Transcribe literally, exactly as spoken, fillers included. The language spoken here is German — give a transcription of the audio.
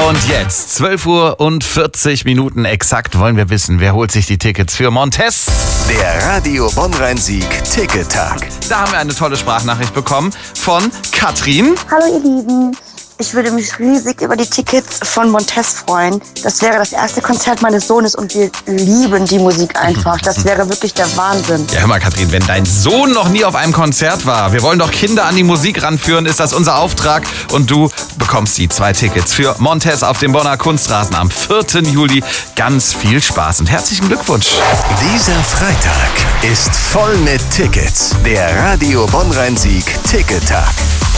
Und jetzt, zwölf Uhr und vierzig Minuten exakt, wollen wir wissen, wer holt sich die Tickets für Montez? Der Radio Bonn-Rhein-Sieg Tickettag. Da haben wir eine tolle Sprachnachricht bekommen von Katrin. Hallo ihr Lieben, ich würde mich riesig über die Tickets von Montez freuen. Das wäre das erste Konzert meines Sohnes und wir lieben die Musik einfach. Das wäre wirklich der Wahnsinn. Ja, hör mal, Katrin, wenn dein Sohn noch nie auf einem Konzert war, wir wollen doch Kinder an die Musik ranführen, ist das unser Auftrag. Und du bekommst die zwei Tickets für Montez auf dem Bonner Kunstrasen am vierten Juli. Ganz viel Spaß und herzlichen Glückwunsch. Dieser Freitag ist voll mit Tickets. Der Radio Bonn-Rhein-Sieg Tickettag.